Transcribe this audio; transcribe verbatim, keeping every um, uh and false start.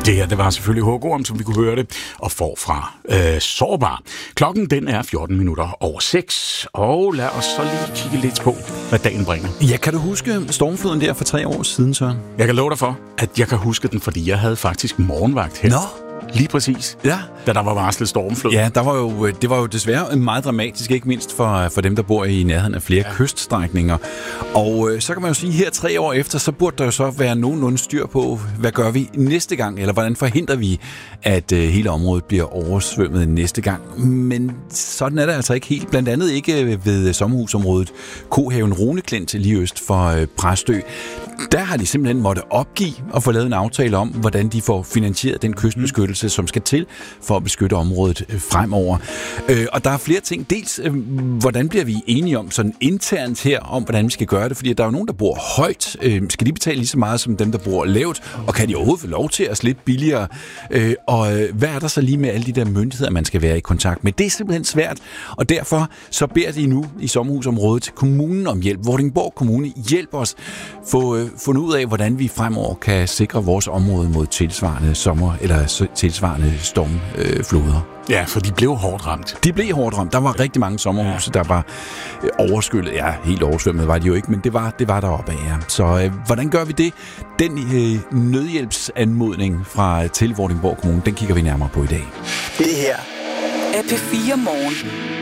Det her, det var selvfølgelig H K Orm, som vi kunne høre det, og forfra øh, Sårbar. Klokken, den er fjorten minutter over seks, og lad os så lige kigge lidt på, hvad dagen bringer. Ja, kan du huske stormfloden der for tre år siden, Søren? Jeg kan love dig for, at jeg kan huske den, fordi jeg havde faktisk morgenvagt her. Nå. Lige præcis, ja. Da der var varslet stormflod. Ja, der var jo, det var jo desværre meget dramatisk, ikke mindst for, for dem, der bor i nærheden af flere ja. kyststrækninger. Og øh, så kan man jo sige, her tre år efter, så burde der jo så være nogenlunde styr på, hvad gør vi næste gang, eller hvordan forhindrer vi, at øh, hele området bliver oversvømmet næste gang. Men sådan er det altså ikke helt. Blandt andet ikke ved sommerhusområdet Kohaven Runeklint lige øst for øh, Præstø. Der har de simpelthen måtte opgive og få lavet en aftale om, hvordan de får finansieret den kystbeskyttelse, mm. som skal til for at beskytte området fremover. Øh, og der er flere ting. Dels, øh, hvordan bliver vi enige om sådan internt her, om hvordan vi skal gøre det? Fordi der er jo nogen, der bor højt. Øh, skal de betale lige så meget som dem, der bor lavt? Og kan de overhovedet få lov til at slippe billigere? Øh, og øh, hvad er der så lige med alle de der myndigheder, man skal være i kontakt med? Det er simpelthen svært. Og derfor så beder de nu i sommerhusområdet kommunen om hjælp. Vordingborg Kommune hjælper os få øh, fundet ud af, hvordan vi fremover kan sikre vores område mod tilsvarende sommer eller tilsvarende stormfloder. Ja, for de blev hårdt ramt. De blev hårdt ramt. Der var rigtig mange sommerhuse, ja. der var overskyllet. Ja, helt oversvømmet var de jo ikke, men det var, det var deroppe af. Ja. Så øh, hvordan gør vi det? Den øh, nødhjælpsanmodning fra til Vordingborg Kommune, den kigger vi nærmere på i dag. Det her er P fire Morgen.